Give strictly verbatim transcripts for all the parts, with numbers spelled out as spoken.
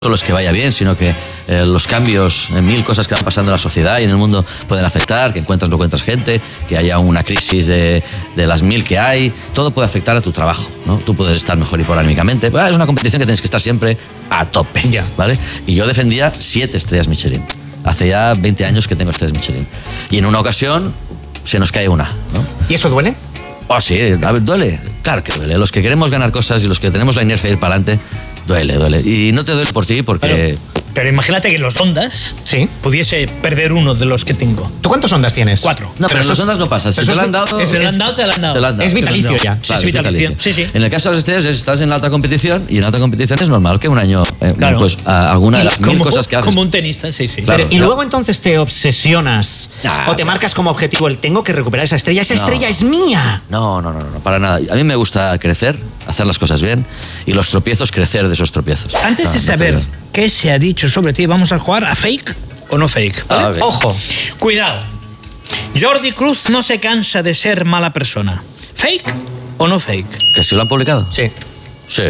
solo es que vaya bien, sino que eh, los cambios, eh, mil cosas que van pasando en la sociedad y en el mundo pueden afectar, que encuentras o no encuentras gente, que haya una crisis de, de las mil que hay, todo puede afectar a tu trabajo, ¿no? Tú puedes estar mejor hipoanímicamente, pues, es una competición que tienes que estar siempre a tope, ya. ¿vale? Y yo defendía siete estrellas Michelin. Hace ya veinte años que tengo estrellas Michelin. Y en una ocasión se nos cae una, ¿no? ¿Y eso duele? Oh, sí, a ver, duele. Claro que duele. Los que queremos ganar cosas y los que tenemos la inercia de ir para adelante, duele, duele. Y no te duele por ti porque... Pero, pero imagínate que los Ondas sí. pudiese perder uno de los que tengo. ¿Tú cuántos Ondas tienes? Cuatro. No, pero, pero en los Ondas no pasa. Si te lo han dado... Es, te lo han dado, te lo han dado. Te lo han dado. Es vitalicio ya. Claro, Sí, es es vitalicio. vitalicio. Sí, sí. En el caso de las estrellas estás en la alta competición y en alta competición es normal que un año, eh, claro. pues a, alguna de las como, mil cosas que haces... Como un tenista, sí, sí. Claro, pero, y claro. luego entonces te obsesionas Ah, o te marcas como objetivo el tengo que recuperar esa estrella. Esa no. estrella es mía. No, no, no, no, para nada. A mí me gusta crecer, hacer las cosas bien y los tropiezos, crecer de esos tropiezos. Antes no, de no saber te... qué se ha dicho sobre ti, vamos a jugar a fake o no fake, ¿vale? Ah, okay. Ojo. Cuidado. Jordi Cruz no se cansa de ser mala persona. ¿Fake o no fake? ¿Que sí lo han publicado? Sí. Sí.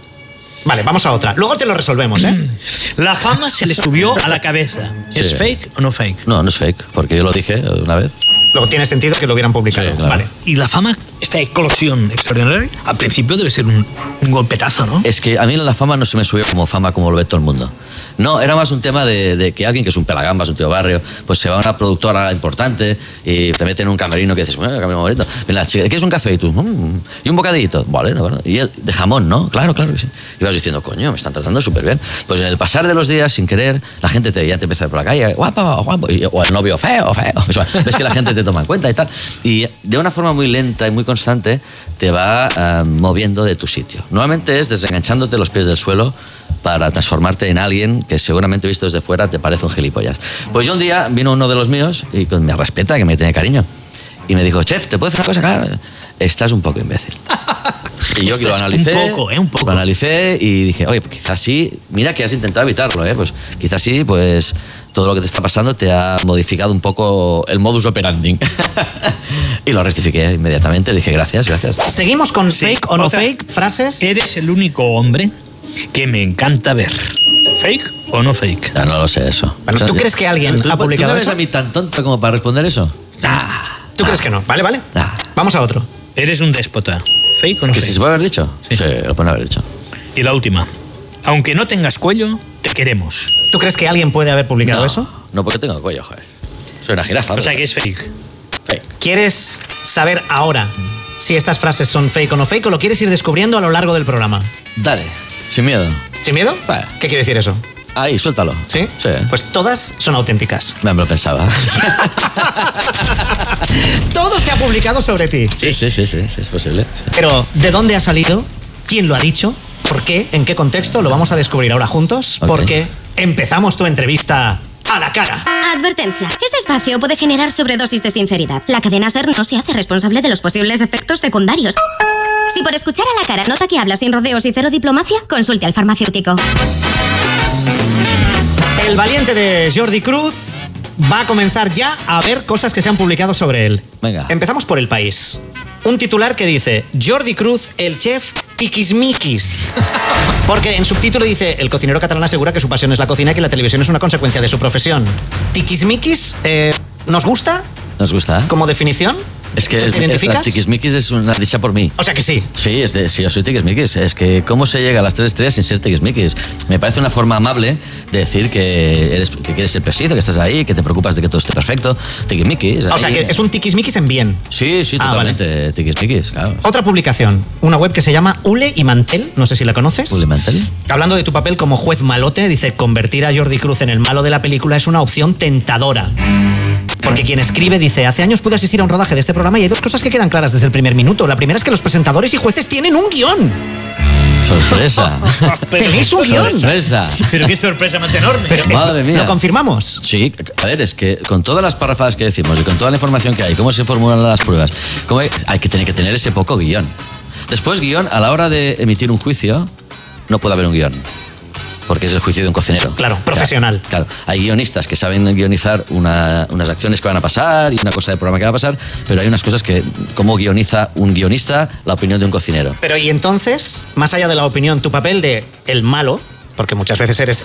Vale, vamos a otra. Luego te lo resolvemos, ¿eh? La fama se le subió a la cabeza. ¿Es Sí. fake o no fake? No, no es fake, porque yo lo dije una vez. Luego tiene sentido que lo hubieran publicado. Sí, claro. Vale. Y la fama, esta eclosión extraordinaria, al principio debe ser un, un golpetazo, ¿no? Es que a mí la fama no se me subió como fama como lo ve todo el mundo. No, era más un tema de, de que alguien que es un pelagambas, un tío barrio, pues se va a una productora importante y te mete en un camerino que dices, bueno, camerino bonito. Mira, chica, ¿qué es un café? Y tú, mmm, y un bocadillito. Vale, de acuerdo. Y el de jamón, ¿no? Claro, claro que sí. Y vas diciendo, coño, me están tratando súper bien. Pues en el pasar de los días, sin querer, la gente te, ya te empieza a ver por la calle, guapo, guapo, y, o el novio feo, feo. Pues, ves que la gente te toma en cuenta y tal. Y de una forma muy lenta y muy constante te va uh, moviendo de tu sitio. Normalmente es desenganchándote los pies del suelo para transformarte en alguien que seguramente visto desde fuera te parece un gilipollas. Pues yo un día vino uno de los míos y me respeta, que me tiene cariño, y me dijo, chef, ¿te puedo decir una cosa? Claro, estás un poco imbécil. Y yo que lo analicé, un poco, ¿eh? Un poco. lo analicé y dije, oye, pues quizás sí, mira que has intentado evitarlo, ¿eh? Pues quizás sí, pues todo lo que te está pasando te ha modificado un poco el modus operandi. Y lo rectifiqué inmediatamente, le dije gracias, gracias. Seguimos con Sí. fake o no Otra. fake, frases. Eres el único hombre que me encanta ver. ¿Fake o no fake? Ya no lo sé eso. Bueno, ¿tú crees que alguien ¿tú, ha publicado ¿Tú me ves eso? a mí tan tonto como para responder eso? Ah, ¿Tú crees que no? Vale, vale. Nah. Vamos a otro. eres un déspota. ¿Fake o no ¿Que fake? si se puede haber dicho? Sí. Sí, lo pueden haber dicho. Y la última. Aunque no tengas cuello, te queremos. ¿Tú crees que alguien puede haber publicado No, eso? no, porque tengo cuello, joder. Soy una jirafa. O sea pero- que es fake. Fake. ¿Quieres saber ahora si estas frases son fake o no fake o lo quieres ir descubriendo a lo largo del programa? Dale, sin miedo. ¿Sin miedo? Vale. ¿Qué quiere decir eso? Ahí, suéltalo. ¿Sí? Sí. Pues todas son auténticas. Me lo pensaba. Todo se ha publicado sobre ti. Sí, sí, sí, sí, sí, es posible. Pero, ¿de dónde ha salido? ¿Quién lo ha dicho? ¿Por qué? ¿En qué contexto? Lo vamos a descubrir ahora juntos. Ok. Porque empezamos tu entrevista a la cara. Advertencia. Este espacio puede generar sobredosis de sinceridad. La cadena SER no se hace responsable de los posibles efectos secundarios. Si por escuchar a la cara nota que habla sin rodeos y cero diplomacia, consulte al farmacéutico. El valiente de Jordi Cruz va a comenzar ya a ver cosas que se han publicado sobre él. Venga. Empezamos por El País. Un titular que dice Jordi Cruz, el chef tiquismiquis. Porque en subtítulo dice el cocinero catalán asegura que su pasión es la cocina y que la televisión es una consecuencia de su profesión. Tiquismiquis, eh, ¿nos gusta ¿Nos gusta? como definición? Es que ¿Te es, identificas? la tiquismiquis es una dicha por mí. O sea que sí. Sí, es de, sí, yo soy tiquismiquis. Es que cómo se llega a las tres estrellas sin ser tiquismiquis. Me parece una forma amable de decir que eres, que quieres ser preciso, que estás ahí, que te preocupas de que todo esté perfecto. Tiquismiquis. O sea ahí. que es un tiquismiquis en bien. Sí, sí, Ah, totalmente. Tiquismiquis, claro. Otra publicación, una web que se llama Ule y Mantel, no sé si la conoces. Ule Mantel. Hablando de tu papel como juez malote, dice, convertir a Jordi Cruz en el malo de la película es una opción tentadora. Porque quien escribe dice, hace años pude asistir a un rodaje de este programa y hay dos cosas que quedan claras desde el primer minuto. La primera es que los presentadores y jueces tienen un guión. Sorpresa. ¿Tenéis un guión? Sorpresa. Pero qué sorpresa más enorme. Pero Madre eso, mía. ¿lo confirmamos? Sí, a ver, es que con todas las parrafadas que decimos y con toda la información que hay, cómo se formulan las pruebas, cómo hay, hay que tener que tener ese poco guión. Después, guión, a la hora de emitir un juicio, no puede haber un guión. Porque es el juicio de un cocinero. Claro, profesional. Claro, claro. Hay guionistas que saben guionizar una, unas acciones que van a pasar y una cosa del programa que va a pasar, pero hay unas cosas que, cómo guioniza un guionista la opinión de un cocinero. Pero y entonces, más allá de la opinión, tu papel de el malo, porque muchas veces eres